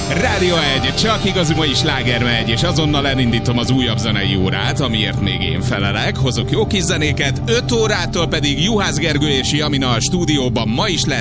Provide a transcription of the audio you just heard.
Rádió 1, csak igazi mai sláger megy, és azonnal elindítom az újabb zenei órát, amiért még én felelek. Hozok jó kis zenéket, 5 órától pedig Juhász Gergő és Jamina a stúdióban ma is lesz